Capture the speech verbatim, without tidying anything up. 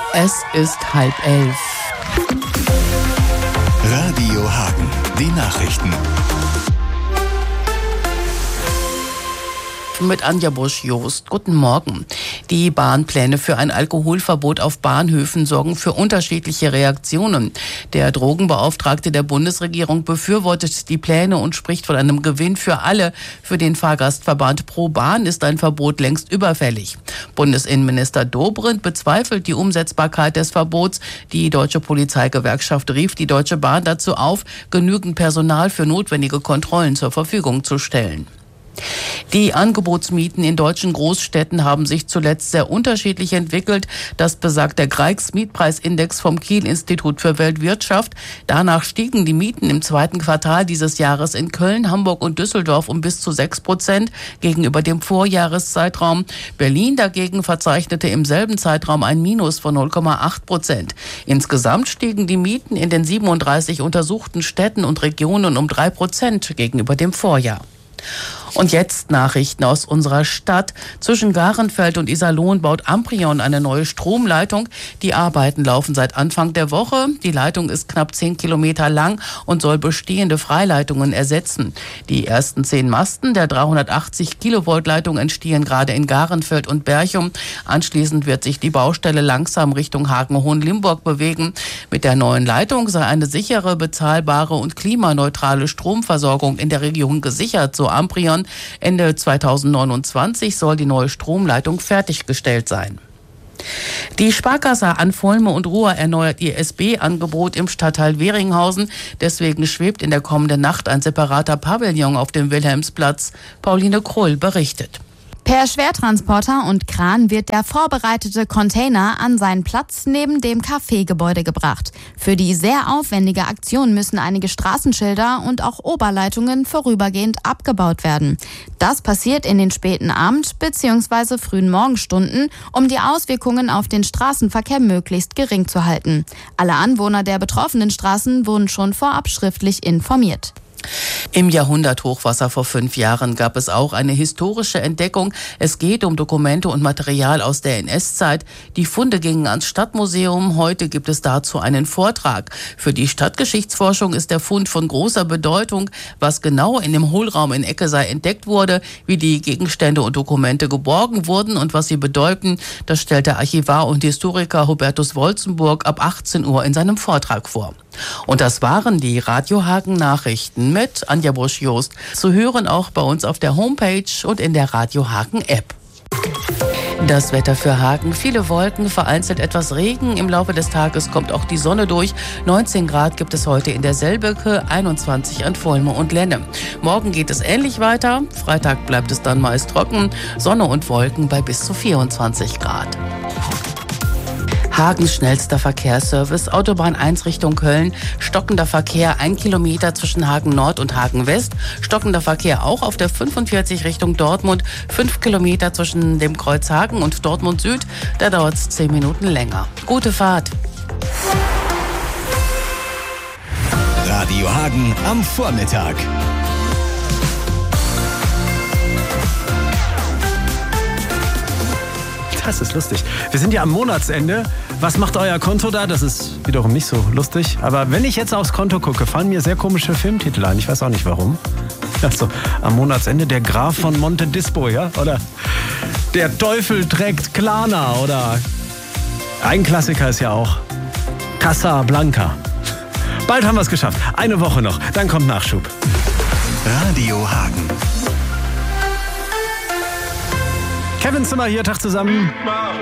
Es ist halb elf. Radio Hagen, die Nachrichten. Mit Anja Busch-Jost. Guten Morgen. Die Bahnpläne für ein Alkoholverbot auf Bahnhöfen sorgen für unterschiedliche Reaktionen. Der Drogenbeauftragte der Bundesregierung befürwortet die Pläne und spricht von einem Gewinn für alle. Für den Fahrgastverband Pro Bahn ist ein Verbot längst überfällig. Bundesinnenminister Dobrindt bezweifelt die Umsetzbarkeit des Verbots. Die Deutsche Polizeigewerkschaft rief die Deutsche Bahn dazu auf, genügend Personal für notwendige Kontrollen zur Verfügung zu stellen. Die Angebotsmieten in deutschen Großstädten haben sich zuletzt sehr unterschiedlich entwickelt. Das besagt der Greigs-Mietpreisindex vom Kiel-Institut für Weltwirtschaft. Danach stiegen die Mieten im zweiten Quartal dieses Jahres in Köln, Hamburg und Düsseldorf um bis zu sechs Prozent gegenüber dem Vorjahreszeitraum. Berlin dagegen verzeichnete im selben Zeitraum ein Minus von null Komma acht Prozent. Insgesamt stiegen die Mieten in den siebenunddreißig untersuchten Städten und Regionen um drei Prozent gegenüber dem Vorjahr. Und jetzt Nachrichten aus unserer Stadt. Zwischen Garenfeld und Iserlohn baut Amprion eine neue Stromleitung. Die Arbeiten laufen seit Anfang der Woche. Die Leitung ist knapp zehn Kilometer lang und soll bestehende Freileitungen ersetzen. Die ersten zehn Masten der dreihundertachtzig Kilovolt Leitung entstehen gerade in Garenfeld und Berchum. Anschließend wird sich die Baustelle langsam Richtung Hagen-Hohenlimburg bewegen. Mit der neuen Leitung sei eine sichere, bezahlbare und klimaneutrale Stromversorgung in der Region gesichert, so Amprion. Ende zweitausendneunundzwanzig soll die neue Stromleitung fertiggestellt sein. Die Sparkasse Anvolme und Ruhr erneuert ihr S B-Angebot im Stadtteil Weringhausen. Deswegen schwebt in der kommenden Nacht ein separater Pavillon auf dem Wilhelmsplatz. Pauline Krull berichtet. Per Schwertransporter und Kran wird der vorbereitete Container an seinen Platz neben dem Cafégebäude gebracht. Für die sehr aufwendige Aktion müssen einige Straßenschilder und auch Oberleitungen vorübergehend abgebaut werden. Das passiert in den späten Abend- bzw. frühen Morgenstunden, um die Auswirkungen auf den Straßenverkehr möglichst gering zu halten. Alle Anwohner der betroffenen Straßen wurden schon vorab schriftlich informiert. Im Jahrhunderthochwasser vor fünf Jahren gab es auch eine historische Entdeckung. Es geht um Dokumente und Material aus der N S-Zeit. Die Funde gingen ans Stadtmuseum. Heute gibt es dazu einen Vortrag. Für die Stadtgeschichtsforschung ist der Fund von großer Bedeutung. Was genau in dem Hohlraum in Eckesei entdeckt wurde, wie die Gegenstände und Dokumente geborgen wurden und was sie bedeuten, das stellt der Archivar und Historiker Hubertus Wolzenburg ab achtzehn Uhr in seinem Vortrag vor. Und das waren die Radio Hagen Nachrichten mit Anja Busch-Jost. Zu hören auch bei uns auf der Homepage und in der Radio Hagen App. Das Wetter für Hagen. Viele Wolken, vereinzelt etwas Regen. Im Laufe des Tages kommt auch die Sonne durch. neunzehn Grad gibt es heute in der Selböcke, einundzwanzig an Volme und Lenne. Morgen geht es ähnlich weiter. Freitag bleibt es dann meist trocken. Sonne und Wolken bei bis zu vierundzwanzig Grad. Hagens schnellster Verkehrsservice, Autobahn eins Richtung Köln, stockender Verkehr ein Kilometer zwischen Hagen Nord und Hagen West, stockender Verkehr auch auf der fünfundvierzig Richtung Dortmund, fünf Kilometer zwischen dem Kreuz Hagen und Dortmund Süd, da dauert es zehn Minuten länger. Gute Fahrt! Radio Hagen am Vormittag. Das ist lustig. Wir sind ja am Monatsende. Was macht euer Konto da? Das ist wiederum nicht so lustig. Aber wenn ich jetzt aufs Konto gucke, fallen mir sehr komische Filmtitel ein. Ich weiß auch nicht warum. Also am Monatsende der Graf von Monte Dispo, ja? Oder der Teufel trägt Klana. Oder ein Klassiker ist ja auch Casablanca. Bald haben wir es geschafft. Eine Woche noch. Dann kommt Nachschub. Radio Hagen. Kevin Zimmer hier, Tag zusammen.